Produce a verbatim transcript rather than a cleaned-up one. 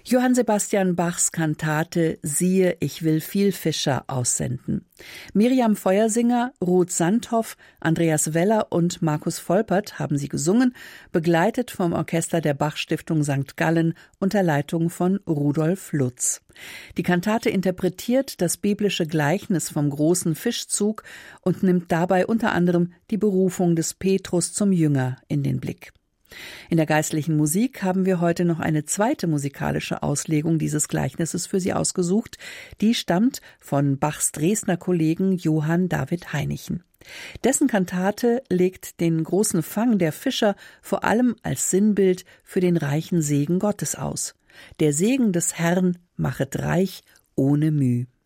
Johann Sebastian Bachs Kantate »Siehe, ich will viel Fischer aussenden«. Miriam Feuersinger, Ruth Sandhoff, Andreas Weller und Markus Volpert haben sie gesungen, begleitet vom Orchester der Bach-Stiftung Sankt Gallen unter Leitung von Rudolf Lutz. Die Kantate interpretiert das biblische Gleichnis vom großen Fischzug und nimmt dabei unter anderem die Berufung des Petrus zum Jünger in den Blick. In der geistlichen Musik haben wir heute noch eine zweite musikalische Auslegung dieses Gleichnisses für Sie ausgesucht. Die stammt von Bachs Dresdner Kollegen Johann David Heinichen. Dessen Kantate legt den großen Fang der Fischer vor allem als Sinnbild für den reichen Segen Gottes aus. Der Segen des Herrn machet reich ohne Müh.